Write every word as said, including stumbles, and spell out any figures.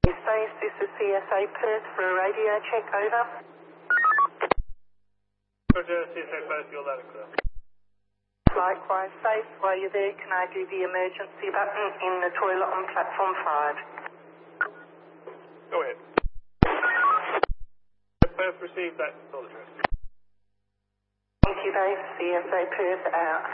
Space, this is C S A Perth for a radio check, over. Roger, C S A Perth, you're loud and clear. Likewise, Space, while you're there, can I do the emergency button in the toilet on platform five? Go ahead. Perth received that full address. Thank you, base. C S A Perth, uh,